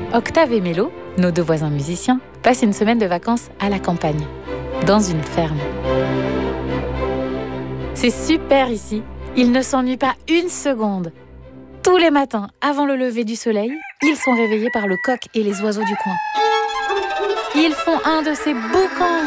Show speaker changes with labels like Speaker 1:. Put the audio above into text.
Speaker 1: Octave et Mélo, nos 2 voisins musiciens, passent une semaine de vacances à la campagne, dans une ferme. C'est super ici, ils ne s'ennuient pas une seconde. Tous les matins, avant le lever du soleil, ils sont réveillés par le coq et les oiseaux du coin. Ils font un de ces boucans